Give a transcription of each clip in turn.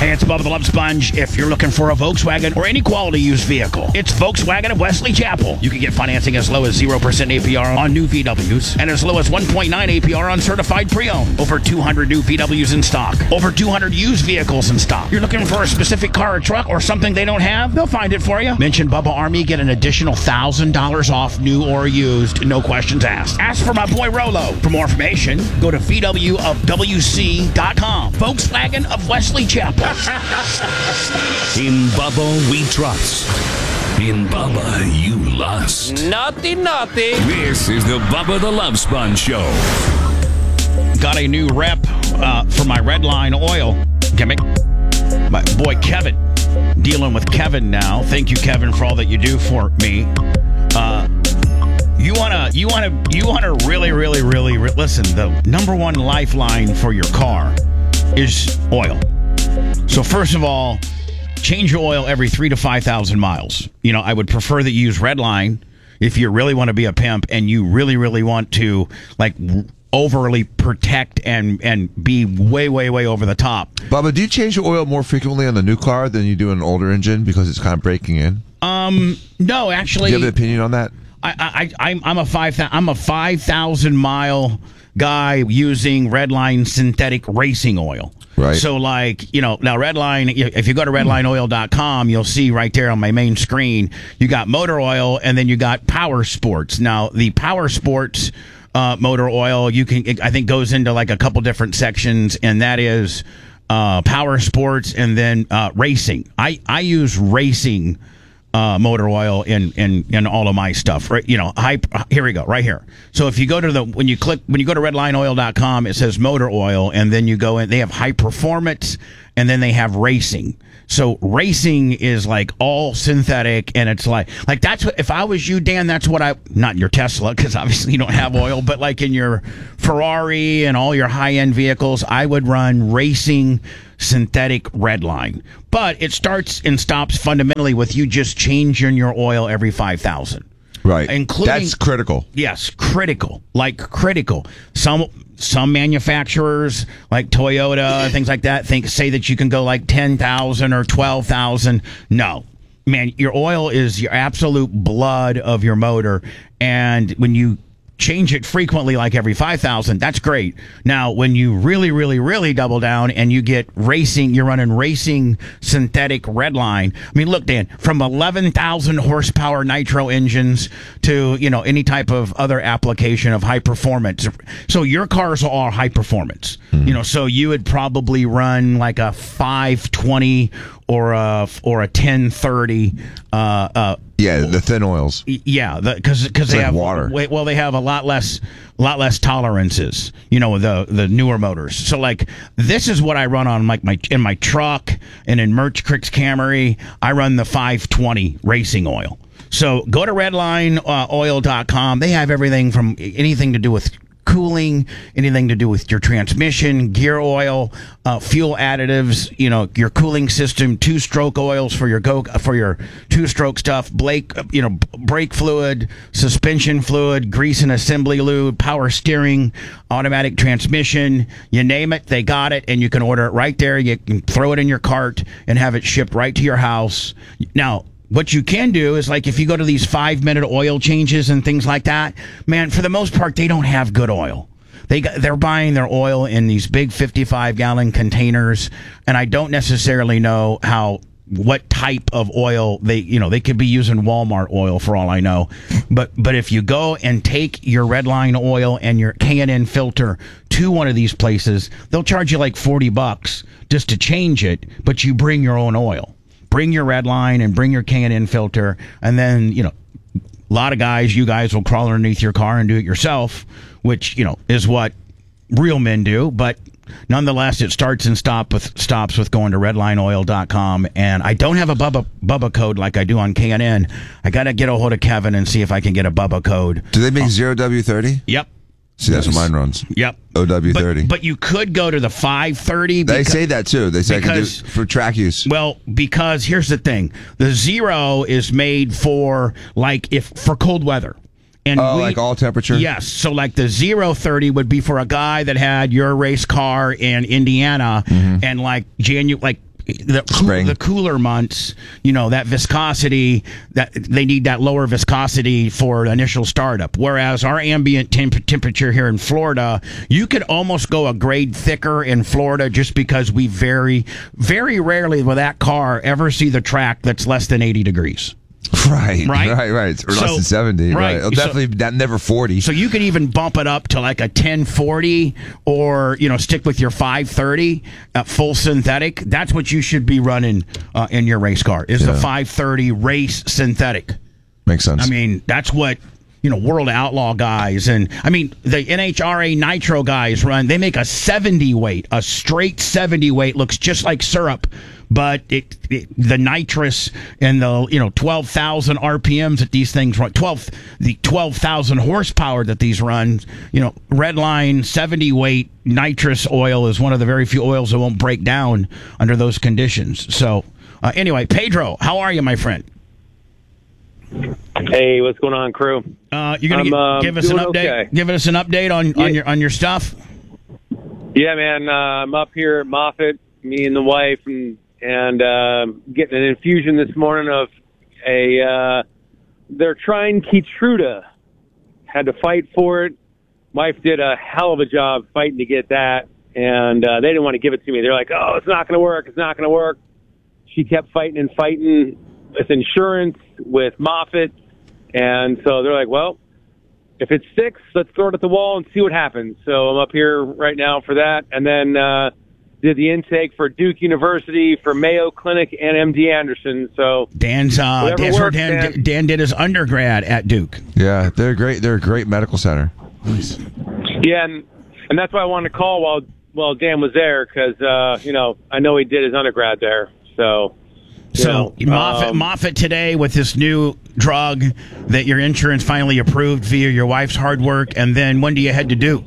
Hey, it's Bubba the Love Sponge. If you're looking for a Volkswagen or any quality used vehicle, it's Volkswagen of Wesley Chapel. You can get financing as low as 0% APR on new VWs and as low as 1.9 APR on certified pre-owned. Over 200 new VWs in stock. Over 200 used vehicles in stock. You're looking for a specific car or truck or something they don't have? They'll find it for you. Mention Bubba Army, get an additional $1,000 off new or used. No questions asked. Ask for my boy Rolo. For more information, go to VWofWC.com. Volkswagen of Wesley Chapel. In Bubba we trust. In Bubba you lust. Naughty. This is the Bubba the Love Sponge Show. Got a new rep for my Redline oil gimmick. My boy Kevin. Dealing with Kevin now. Thank you, Kevin, for all that you do for me. You wanna really listen. The number one lifeline for your car is oil. So first of all, change your oil every 3,000 to 5,000 miles. You know, I would prefer that you use Redline if you really want to be a pimp and you really want to like overly protect and be way over the top. Bubba, do you change your oil more frequently on the new car than you do in an older engine because it's kind of breaking in? No, actually. Do you have an opinion on that? I'm a 5,000 mile guy using Redline synthetic racing oil. Right. So, like, you know, now Redline, if you go to redlineoil.com, you'll see right there on my main screen, you got motor oil and then you got Power Sports. Now, the Power Sports motor oil, I think goes into like a couple different sections, and that is Power Sports and then racing. I use racing motor oil in all of my stuff, right? You know, here we go, right here. So if you go to when you go to redlineoil.com, it says motor oil, and then you go in, they have high performance, and then they have racing. So racing is like all synthetic, and it's like that's what, if I was you, Dan, that's what not in your Tesla, because obviously you don't have oil, but like in your Ferrari and all your high-end vehicles, I would run racing synthetic Redline. But it starts and stops fundamentally with you just changing your oil every 5,000. Right. That's critical. Yes, critical. Like critical. Some manufacturers, like Toyota and things like that, say that you can go like 10,000 or 12,000. No. Man, your oil is your absolute blood of your motor, and when you change it frequently, like every 5,000, that's great. Now, when you really double down and you get racing, you're running racing synthetic Redline. I mean, look, Dan, from 11,000 horsepower nitro engines to, you know, any type of other application of high performance. So your cars are all high performance. You know, so you would probably run like a 520 or a 1030. Yeah, the thin oils. Yeah, because they have water. Well, they have a lot less tolerances. You know, the newer motors. So like this is what I run on like in my truck and in Merch Cricks Camry. I run the 520 racing oil. So go to redlineoil.com. They have everything from anything to do with cooling, anything to do with your transmission, gear oil, fuel additives, you know, your cooling system, two-stroke oils for your two-stroke stuff, brake fluid, suspension fluid, grease and assembly lube, power steering, automatic transmission, you name it, they got it, and you can order it right there. You can throw it in your cart and have it shipped right to your house. Now, what you can do is, like, if you go to these 5-minute oil changes and things like that, man, for the most part, they don't have good oil. They're buying their oil in these big 55-gallon containers, and I don't necessarily know what type of oil they could be using Walmart oil for all I know. But if you go and take your Redline oil and your K&N filter to one of these places, they'll charge you like $40 just to change it, but you bring your own oil. Bring your Redline and bring your K&N filter, and then, you know, a lot of you guys will crawl underneath your car and do it yourself, which, you know, is what real men do. But nonetheless, it starts and stops with going to redlineoil.com. And I don't have a Bubba code like I do on K&N. I got to get a hold of Kevin and see if I can get a Bubba code. Do they make 0W30? Yep. See, that's what mine runs. Yep. OW30. But you could go to the 530. They say that too. They say I can do for track use. Well, because here's the thing. The 0 is made for for cold weather. And like all temperature? Yes. So like the 030 would be for a guy that had your race car in Indiana and like the cooler months, that viscosity, that they need that lower viscosity for initial startup. Whereas our ambient temperature here in Florida, you could almost go a grade thicker in Florida just because we very, very rarely with that car ever see the track that's less than 80 degrees. Right. Or less than 70. Right. Definitely never 40. So you could even bump it up to like a 1040 or, stick with your 530 full synthetic. That's what you should be running in your race car is the 530 race synthetic. Makes sense. I mean, that's what, World Outlaw guys and, the NHRA Nitro guys run. They make a 70 weight. A straight 70 weight looks just like syrup. But the nitrous and the 12,000 RPMs that these things run, 12,000 horsepower that these run, Redline 70 weight nitrous oil is one of the very few oils that won't break down under those conditions. So anyway, Pedro, how are you, my friend? Hey, what's going on, crew? You're gonna give us an update. Okay. Give us an update on your stuff. Yeah, man. I'm up here at Moffitt, me and the wife, and getting an infusion this morning of they're trying Keytruda. Had to fight for it. Wife did a hell of a job fighting to get that, and they didn't want to give it to me. They're like, oh, it's not going to work. It's not going to work. She kept fighting and fighting with insurance, with Moffitt, and so they're like, well, if it sticks, let's throw it at the wall and see what happens. So I'm up here right now for that, and then did the intake for Duke University, for Mayo Clinic, and MD Anderson. So Dan did his undergrad at Duke. Yeah, they're great. They're a great medical center. Nice. Yeah, and that's why I wanted to call while Dan was there because I know he did his undergrad there. So Moffitt today with this new drug that your insurance finally approved via your wife's hard work, and then when do you head to Duke?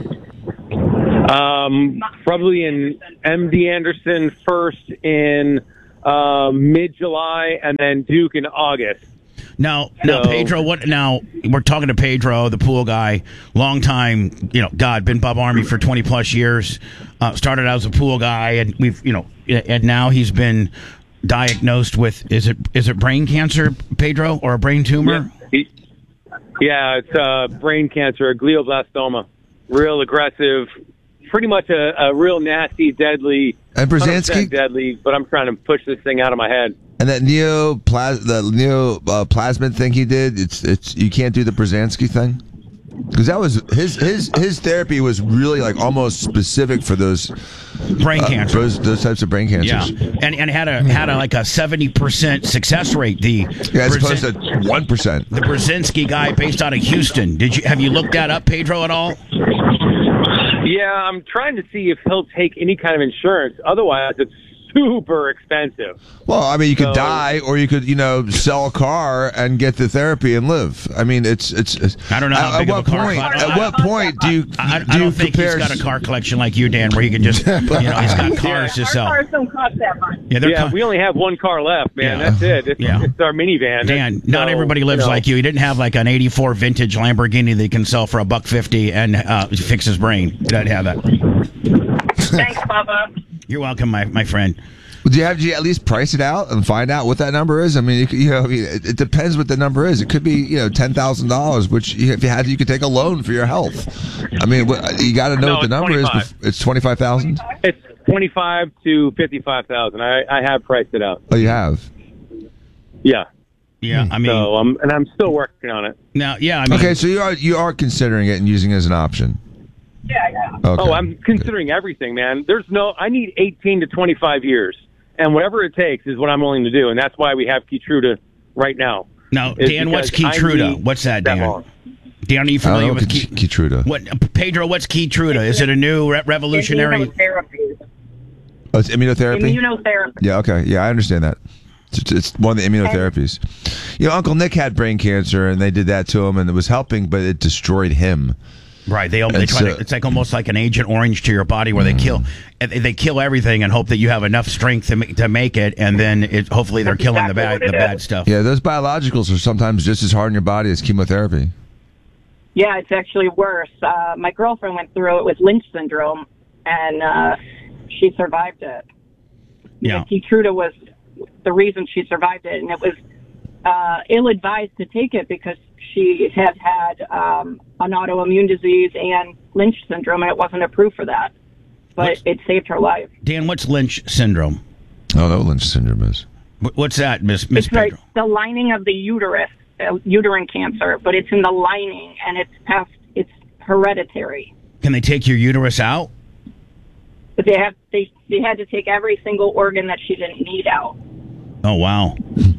Probably in MD Anderson first in mid-July, and then Duke in August. Now, Pedro, now we're talking to Pedro, the pool guy, long time, been Bub Army for 20 plus years, started out as a pool guy, and and now he's been diagnosed with, is it brain cancer, Pedro, or a brain tumor? Yeah, it's brain cancer, a glioblastoma, real aggressive, pretty much a real nasty, deadly, and Brzezinski deadly, but I'm trying to push this thing out of my head. And that neoplasmin thing he did, it's you can't do the Brzezinski thing because that was his therapy was really like almost specific for those brain cancers, those types of brain cancers. Yeah, and had a like a 70% success rate. As opposed to 1%. The Brzezinski guy based out of Houston. Have you looked that up, Pedro, at all? Yeah, I'm trying to see if he'll take any kind of insurance. Otherwise, it's super expensive. Well, I mean, you could die, or you could, sell a car and get the therapy and live. I mean, it's. I don't know. At what point do you? I don't think he's got a car collection like you, Dan, where he can just, he's got cars to sell. Our cars don't cost that much. Yeah, we only have one car left, man. Yeah. That's it. It's our minivan. Dan, not everybody lives like you. He didn't have like an '84 vintage Lamborghini that he can sell for $150 and fix his brain. He doesn't have that. Thanks, Bubba. You're welcome, my friend. Do you at least price it out and find out what that number is? I mean, it depends what the number is. It could be, $10,000, which if you had, you could take a loan for your health. I mean, you got to know what the number 25. Is. It's 25,000. It's 25 to 55,000. I have priced it out. Oh, you have? Yeah. Yeah, I mean, so and I'm still working on it. Now, yeah, I mean, okay, so you are considering it and using it as an option. Yeah. Okay. Oh, I'm considering everything, man. I need 18 to 25 years, and whatever it takes is what I'm willing to do, and that's why we have Keytruda right now. Now, Dan, what's Keytruda? What's that, Dan? Dan, are you familiar with Keytruda? Pedro, what's Keytruda? Is it a new revolutionary? Immunotherapy. Oh, it's immunotherapy? Immunotherapy. Yeah, okay. Yeah, I understand that. It's one of the immunotherapies. Uncle Nick had brain cancer, and they did that to him, and it was helping, but it destroyed him. Right, they try to, it's like almost like an Agent Orange to your body, where they kill everything and hope that you have enough strength to make it, and then hopefully they're killing the bad stuff. Yeah, those biologicals are sometimes just as hard on your body as chemotherapy. Yeah, it's actually worse. My girlfriend went through it with Lynch syndrome, and she survived it. Yeah. Keytruda was the reason she survived it, and it was ill-advised to take it because she had an autoimmune disease and Lynch syndrome, and it wasn't approved for that. But it saved her life. Dan, what's Lynch syndrome? I don't know what Lynch syndrome is. What's that, Miss It's like Pedro? the lining of the uterus, uterine cancer, but it's in the lining, and it's hereditary. Can they take your uterus out? But they had to take every single organ that she didn't need out. Oh, wow.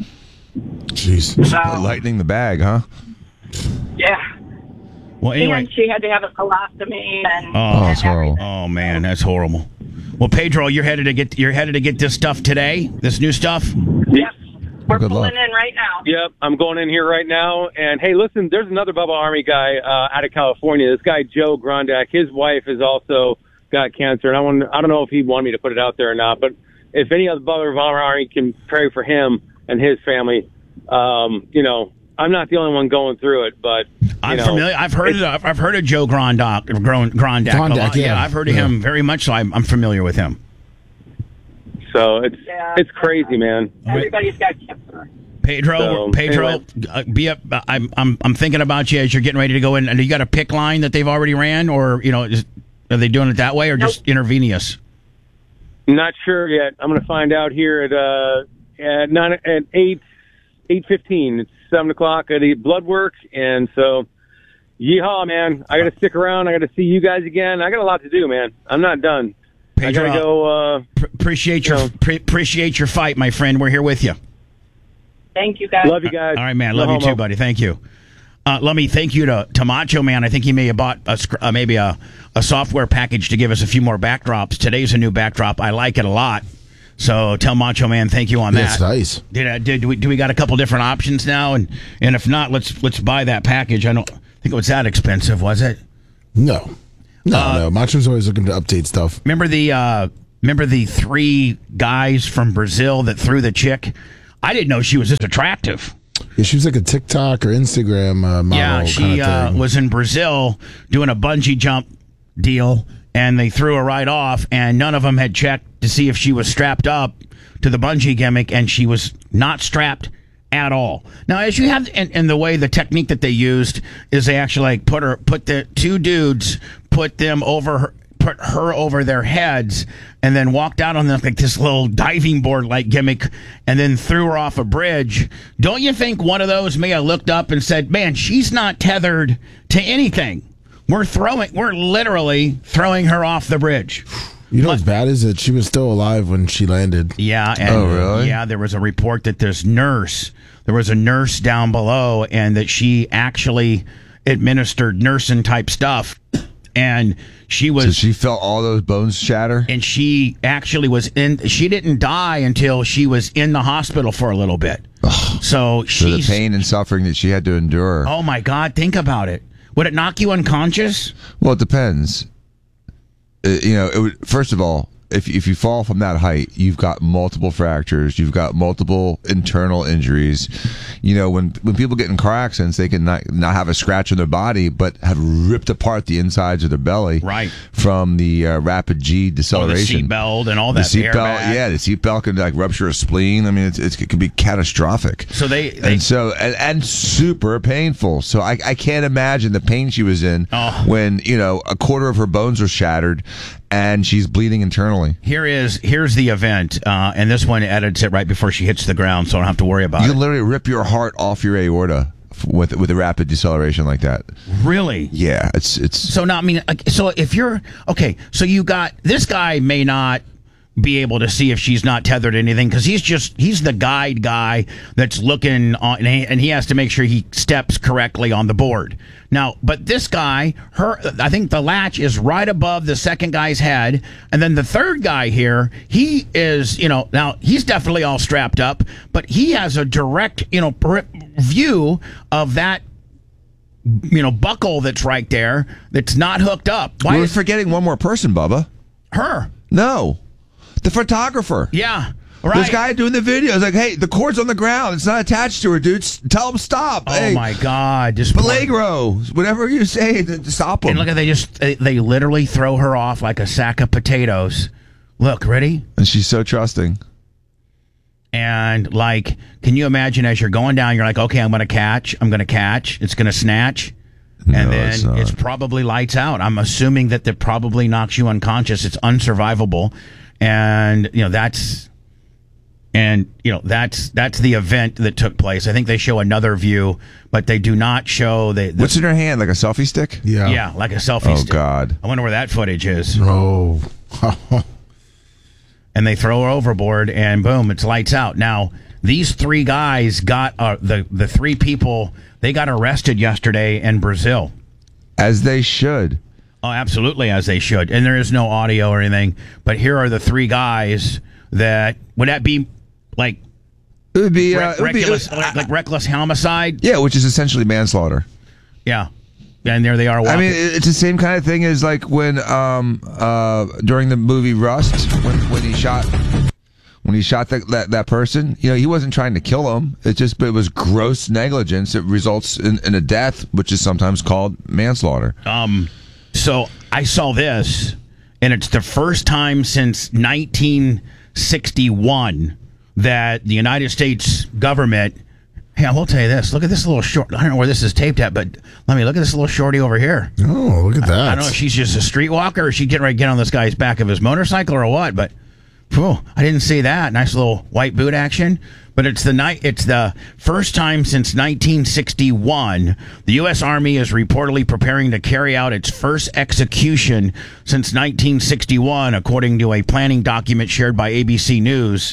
Jeez. So, Lightening the bag, huh? yeah. Well, anyway. And she had to have a colostomy. And, Oh, and that's horrible. everything. Oh man, that's horrible. Well, Pedro, you're headed to get this stuff today. This new stuff. Yep. We're Good pulling luck. in right now. Yep, I'm going in here right now. And hey, listen, there's another Bubba Army guy out of California. This guy Joe Grondak. His wife has also got cancer, and I don't know if he wanted me to put it out there or not. But if any other Bubba Army can pray for him and his family, I'm not the only one going through it. But I'm familiar. I've heard of Joe Grondak. Grondak. A lot. Yeah. I've heard of him very much. So I'm familiar with him. So it's crazy, man. Everybody's got cancer. Pedro, So, anyway. be up. I'm thinking about you as you're getting ready to go in. And you got a pick line that they've already ran, or are they doing it that way, or just intravenous? Not sure yet. I'm going to find out here at 8:15. It's 7:00. I need blood work, and so yeehaw, man! I got to stick around. I got to see you guys again. I got a lot to do, man. I'm not done. Pedro, I got to go. appreciate your fight, my friend. We're here with you. Thank you, guys. Love you guys. All right, man. No Love you homo. too, buddy. Thank you. Let me thank you to Macho Man. I think he may have bought maybe a software package to give us a few more backdrops. Today's a new backdrop. I like it a lot. So tell Macho Man thank you on that. That's nice. Do we got a couple different options now? And if not, let's buy that package. I don't think it was that expensive, was it? No. No. Macho's always looking to update stuff. Remember the three guys from Brazil that threw the chick? I didn't know she was this attractive. Yeah, she was like a TikTok or Instagram model. Yeah, she was in Brazil doing a bungee jump deal, and they threw her right off, and none of them had checked to see if she was strapped up to the bungee gimmick, and she was not strapped at all. Now, as you have, and the way the technique that they used is they actually put the two dudes, put her over their heads, and then walked out on them like this little diving board like gimmick, and then threw her off a bridge. Don't you think one of those may have looked up and said, "Man, she's not tethered to anything. We're literally throwing her off the bridge." You know what's bad is that she was still alive when she landed. Yeah. And, Oh, really? Yeah, there was a report that there was a nurse down below, and that she actually administered nursing type stuff. And she was. So she felt all those bones shatter? And she actually she didn't die until she was in the hospital for a little bit. So the pain and suffering that she had to endure. Oh my God, think about it. Would it knock you unconscious? Well, it depends. It would, first of all, if you fall from that height, you've got multiple fractures, you've got multiple internal injuries. When people get in car accidents, they can not have a scratch on their body, but have ripped apart the insides of their belly, right, from the rapid G deceleration, the seatbelt and all that. The seatbelt, yeah, the seatbelt can rupture a spleen. I mean, it can be catastrophic. So and super painful. So I can't imagine the pain she was in when a quarter of her bones are shattered and she's bleeding internally. Here's the event, and this one edits it right before she hits the ground, so I don't have to worry about it. You can literally rip your heart off your aorta with a rapid deceleration like that. Really? Yeah, it's. So now, I mean, so if you're okay, so you got this guy may not be able to see if she's not tethered to anything because he's the guide guy that's looking on, and he has to make sure he steps correctly on the board. Now, but this guy, I think the latch is right above the second guy's head, and then the third guy here, he is, now he's definitely all strapped up, but he has a direct, view of that, buckle that's right there that's not hooked up. Why We're is forgetting one more person, Bubba. her? No, the photographer. Yeah. Right. This guy doing the video is like, hey, the cord's on the ground. It's not attached to her, dude. Tell him stop. Oh, hey, my God. Peligro. Whatever you say to stop him. And look at they literally throw her off like a sack of potatoes. Look, ready? And she's so trusting. And like, can you imagine as you're going down, you're like, okay, I'm going to catch, it's going to snatch. And then it's probably lights out. I'm assuming that probably knocks you unconscious. It's unsurvivable. And, that's the event that took place. I think they show another view, but they do not show what's in her hand, like a selfie stick? Yeah, like a selfie stick. Oh, God. I wonder where that footage is. Oh. And they throw her overboard, and boom, it's lights out. Now, these three guys got the three people. They got arrested yesterday in Brazil. As they should. Oh, absolutely, as they should. And there is no audio or anything. But here are the three guys that would that be like? It would be reckless homicide. Yeah, which is essentially manslaughter. Yeah. And there they are walking. I mean, it's the same kind of thing as like when during the movie Rust, when he shot that person. He wasn't trying to kill him. It was gross negligence. It results in a death, which is sometimes called manslaughter. So I saw this, and it's the first time since 1961 that the United States government. Hey, I will tell you this. Look at this little short. I don't know where this is taped at, but let me look at this little shorty over here. Oh, look at that. I don't know if she's just a streetwalker or she's getting ready to get on this guy's back of his motorcycle or what, but I didn't see that. Nice little white boot action. But it's the first time since 1961 the U.S. Army is reportedly preparing to carry out its first execution since 1961, according to a planning document shared by ABC News.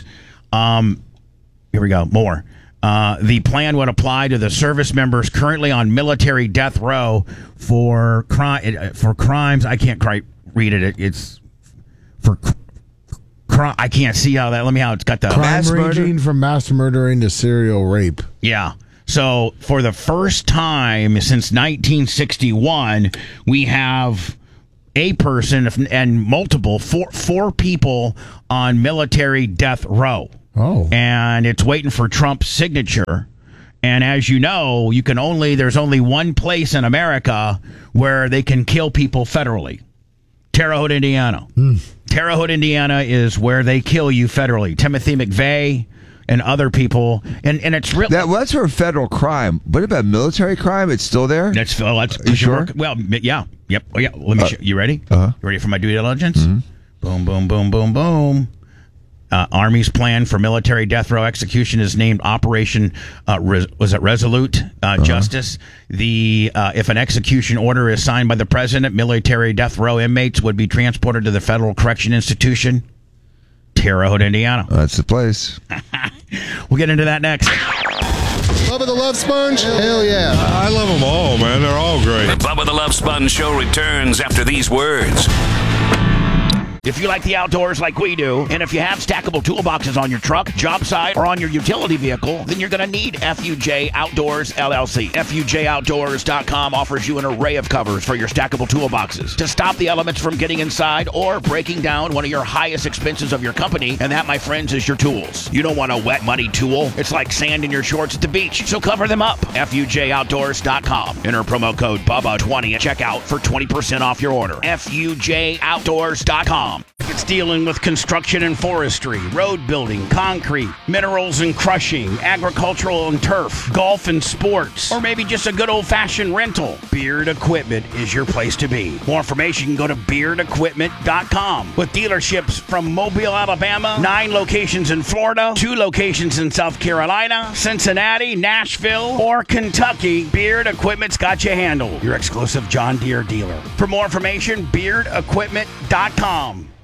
Here we go. More. The plan would apply to the service members currently on military death row for crimes. I can't quite read it. It's for crime. I can't see how that. Let me how it's got the crime ranging from mass murdering to serial rape. Yeah. So for the first time since 1961, we have a person and multiple four people on military death row. Oh. And it's waiting for Trump's signature. And as you know, there's only one place in America where they can kill people federally. Terre Haute, Indiana. Terre Haute, Indiana is where they kill you federally. Timothy McVeigh and other people. And it's really... That's for a federal crime. What about military crime? It's still there? That's Are you sure? Well, yeah. Yep. Oh, yeah. Let me you ready? Uh-huh. You ready for my due diligence? Mm-hmm. Boom, boom, boom, boom, boom. Army's plan for military death row execution is named Operation Resolute Justice. If an execution order is signed by the president, military death row inmates would be transported to the Federal Correction Institution, Terre Haute, Indiana. That's the place. We'll get into that next. Bubba the Love Sponge? Hell yeah. I love them all, man. They're all great. The Bubba the Love Sponge Show returns after these words. If you like the outdoors like we do, and if you have stackable toolboxes on your truck, job site, or on your utility vehicle, then you're going to need FUJ Outdoors LLC. FUJOutdoors.com offers you an array of covers for your stackable toolboxes to stop the elements from getting inside or breaking down one of your highest expenses of your company, and that, my friends, is your tools. You don't want a wet, muddy tool. It's like sand in your shorts at the beach, so cover them up. FUJOutdoors.com. Enter promo code BUBBA20 at checkout for 20% off your order. FUJOutdoors.com. If it's dealing with construction and forestry, road building, concrete, minerals and crushing, agricultural and turf, golf and sports, or maybe just a good old-fashioned rental, Beard Equipment is your place to be. More information, you can go to beardequipment.com. With dealerships from Mobile, Alabama, 9 locations in Florida, 2 locations in South Carolina, Cincinnati, Nashville, or Kentucky, Beard Equipment's got you handled. Your exclusive John Deere dealer. For more information, beardequipment.com.